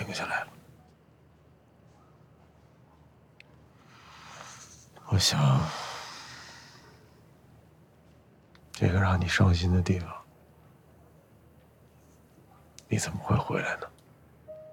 停下来了。我想，这个让你伤心的地方，你怎么会回来呢？